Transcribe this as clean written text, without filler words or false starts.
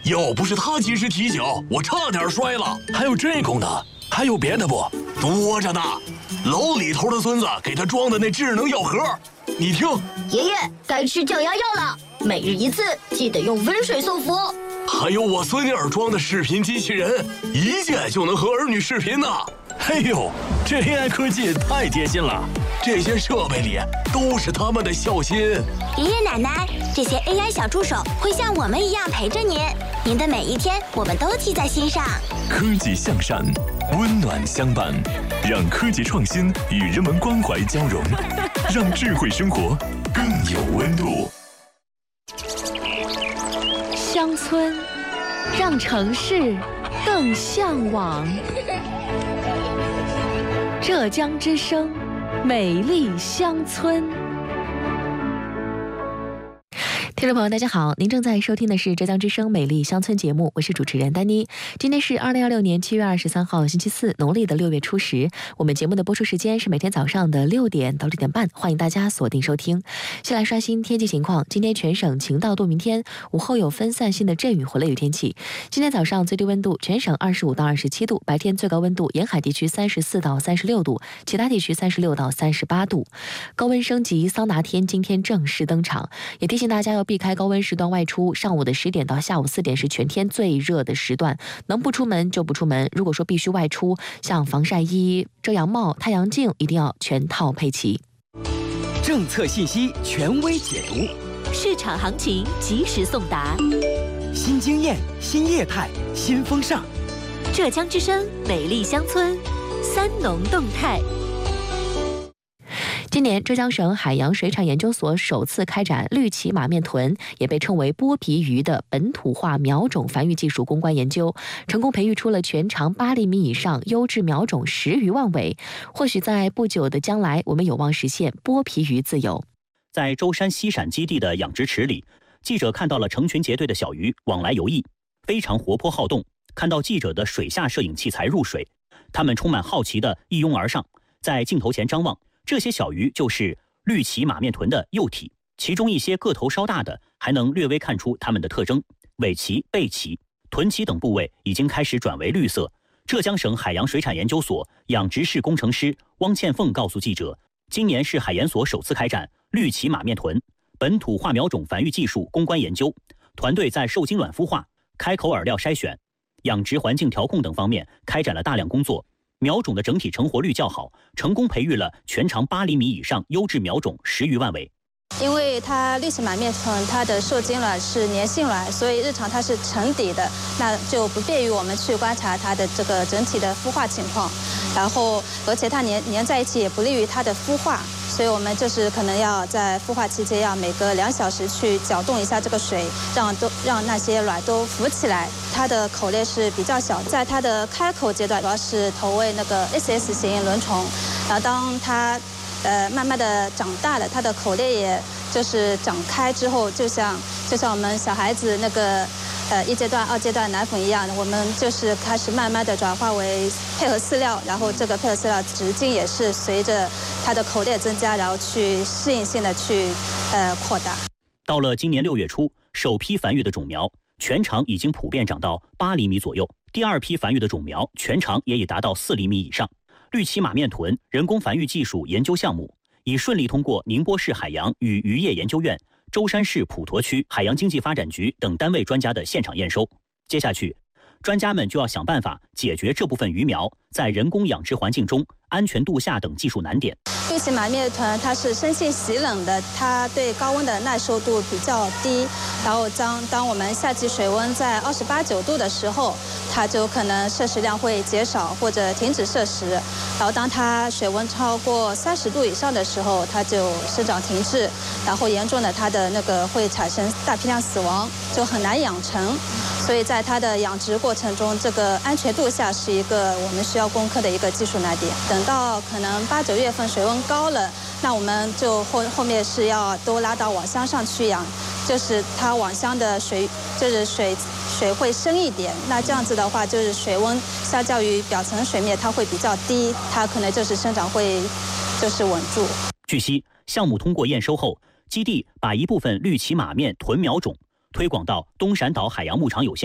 要不是他及时提醒，我差点摔了。 还有这功能？还有别的不？ 多着呢。老李头的孙子给他装的那智能药盒，你听。 爷爷，该吃降压药了，每日一次，记得用温水送服。 还有我孙女儿装的视频机器人，一键就能和儿女视频呢。 哎呦，这 AI 科技太贴心了， 这些设备里都是他们的孝心。 爷爷奶奶，这些 AI 小助手会像我们一样陪着您，您的每一天我们都记在心上。 科技向善，温暖相伴，让科技创新与人文关怀交融，让智慧生活更有温度。 乡村，让城市更向往。浙江之声，美丽乡村。听众朋友，大家好，您正在收听的是浙江之声美丽乡村节目，我是主持人丹妮。今天是2026年7月23号星期四，农历的6月初10。我们节目的播出时间是每天早上的6点到6点半，欢迎大家锁定收听。先来刷新天气情况，今天全省晴到多云天，午后有分散性的阵雨或雷雨天气。今天早上最低温度全省25到27度，白天最高温度沿海地区34到36度，其他地区36到38度。高温升级桑拿天今天正式登场，也提醒大家要避开高温时段外出，上午的10点到下午4点是全天最热的时段，能不出门就不出门。如果说必须外出，像防晒衣、遮阳帽、太阳镜一定要全套配齐。 政策信息权威解读， 市场行情及时送达， 新经验、新业态、新风尚。 浙江之声美丽乡村，三农动态。今年，浙江省海洋水产研究所首次开展绿鳍马面豚，也被称为剥皮鱼的本土化苗种繁育技术攻关研究，成功培育出了全长8厘米以上优质苗种10余万尾。或许在不久的将来，我们有望实现剥皮鱼自由。 在舟山西陕基地的养殖池里，记者看到了成群结队的小鱼往来游弋，非常活泼好动。看到记者的水下摄影器材入水，它们充满好奇地一拥而上，在镜头前张望。这些小鱼就是绿鳍马面豚的幼体，其中一些个头稍大的还能略微看出它们的特征，尾鳍、背鳍、臀鳍等部位已经开始转为绿色。浙江省海洋水产研究所养殖室工程师汪倩凤告诉记者，今年是海研所首次开展绿鳍马面豚本土化苗种繁育技术攻关研究，团队在受精卵孵化、开口饵料筛选、养殖环境调控等方面开展了大量工作。苗种的整体成活率较好，成功培育了全长8厘米以上优质苗种10余万尾。 因为它绿鳍马面豚它的受精卵是粘性卵，所以日常它是沉底的，那就不便于我们去观察它的这个整体的孵化情况。然后，而且它粘在一起也不利于它的孵化，所以我们就是可能要在孵化期间要每隔2小时去搅动一下这个水，让那些卵都浮起来。它的口类是比较小，在它的开口阶段主要是投喂那个 SS 型轮虫，然后当它慢慢的长大了，它的口类也就是长开之后，就像我们小孩子那个1阶段、2阶段奶粉一样，我们就是开始慢慢的转化为配合饲料，然后这个配合饲料直径也是随着它的口类增加，然后去适应性的去扩大。 到了今年6月初，首批繁育的种苗全长已经普遍长到8厘米左右，第2批繁育的种苗全长也已达到4厘米以上。绿鳍马面豚人工繁育技术研究项目已顺利通过宁波市海洋与渔业研究院、舟山市普陀区海洋经济发展局等单位专家的现场验收。接下去，专家们就要想办法解决这部分鱼苗在人工养殖环境中安全度下等技术难点。 绿鳍马面豚它是生性喜冷的，它对高温的耐受度比较低。然后当我们夏季水温在28、9度的时候，它就可能摄食量会减少或者停止摄食。然后当它水温超过30度以上的时候，它就生长停滞，然后严重的它的那个会产生大批量死亡，就很难养成。所以在它的养殖过程中，这个安全度下是一个我们需要攻克的一个技术难点。等到可能8、9月份水温高了，那我们就后面是要都拉到网箱上去养，就是它网箱的水会深一点。那这样子的话，就是水温相较于表层水面它会比较低，它可能就是生长会就是稳住。 据悉，项目通过验收后，基地把一部分绿鳍马面豚苗种推广到东闪岛海洋牧场有限